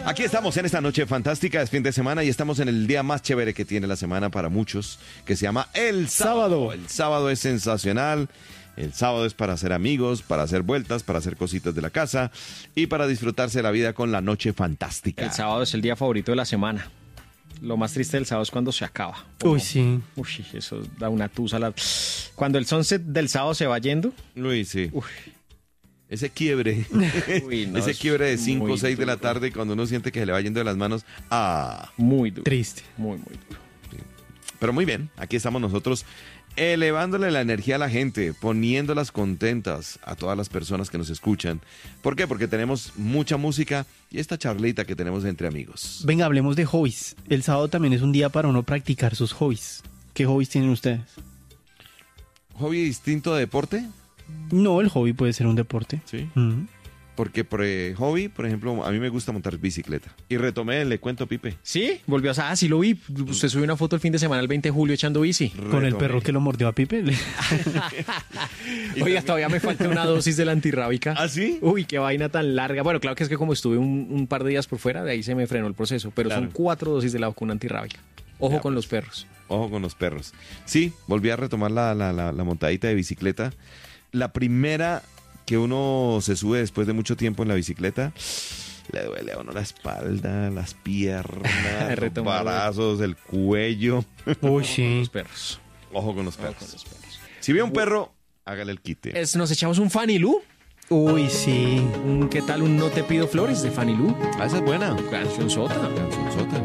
Aquí estamos en esta noche fantástica, es fin de semana y estamos en el día más chévere que tiene la semana para muchos, que se llama el sábado. El sábado es sensacional, el sábado es para hacer amigos, para hacer vueltas, para hacer cositas de la casa y para disfrutarse la vida con la noche fantástica. El sábado es el día favorito de la semana. Lo más triste del sábado es cuando se acaba. Uy, sí. Uy, eso da una tusa. Cuando el sunset del sábado se va yendo. Uy, sí. Uy. Ese quiebre, Uy, no, ese quiebre de 5 o muy 6 de la duro. tarde cuando uno siente que se le va yendo de las manos. Muy duro. Triste. Muy duro. Pero muy bien, aquí estamos nosotros elevándole la energía a la gente, poniéndolas contentas a todas las personas que nos escuchan. ¿Por qué? Porque tenemos mucha música y esta charlita que tenemos entre amigos. Venga, hablemos de hobbies. El sábado también es un día para uno practicar sus hobbies. ¿Qué hobbies tienen ustedes? ¿Hobby distinto de deporte? No, el hobby puede ser un deporte. Sí. Mm. Porque por hobby, por ejemplo, a mí me gusta montar bicicleta. Y retomé, le cuento, Pipe. ¿Sí? Volvió a... Ah, sí lo vi. Usted subió una foto el fin de semana, el 20 de julio, echando bici. Con el perro que lo mordió a Pipe. Oiga, todavía me falta una dosis de la antirrábica. ¿Ah, sí? Uy, qué vaina tan larga. Bueno, claro que es que como estuve un par de días por fuera, de ahí se me frenó el proceso. Pero Claro. son 4 dosis de la vacuna antirrábica. Ojo Ya, con pues. los perros. Ojo con los perros. Sí, volví a retomar la montadita de bicicleta. La primera que uno se sube después de mucho tiempo en la bicicleta, le duele a uno la espalda, las piernas, los Retomar. brazos, el cuello. Uy, sí. Los perros. Ojo con los Ojo perros. con los perros. Si ve un perro, hágale el quite. Nos echamos un Fanny Lu. Uy, sí. ¿Qué tal un No te pido flores de Fanny Lu? Ah, esa es buena. Canción sota. Cancionzota.